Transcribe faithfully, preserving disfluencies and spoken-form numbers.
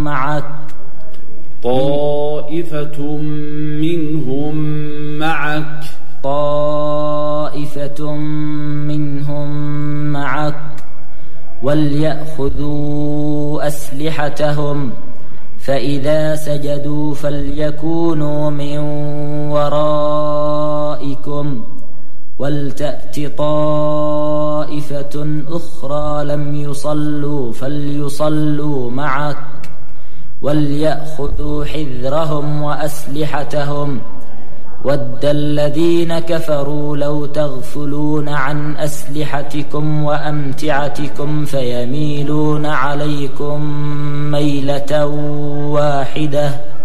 معك طائفة منهم معك طائفة منهم معك وليأخذوا أسلحتهم فإذا سجدوا فليكونوا من ورائكم ولتأت طائفة أخرى لم يصلوا فليصلوا معك وليأخذوا حذرهم وأسلحتهم ود الذين كفروا لو تغفلون عن أسلحتكم وأمتعتكم فيميلون عليكم ميلة واحدة